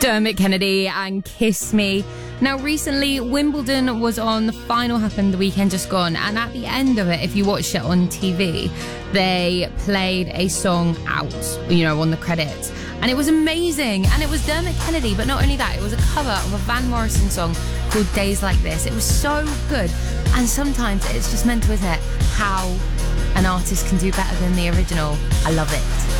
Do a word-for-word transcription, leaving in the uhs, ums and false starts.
Dermot Kennedy and Kiss Me. Now, recently, Wimbledon was on. The final happened the weekend just gone. And at the end of it, if you watched it on T V, they played a song out, you know, on the credits. And it was amazing. And it was Dermot Kennedy. But not only that, it was a cover of a Van Morrison song called Days Like This. It was so good. And sometimes it's just mental, isn't it? How an artist can do better than the original. I love it.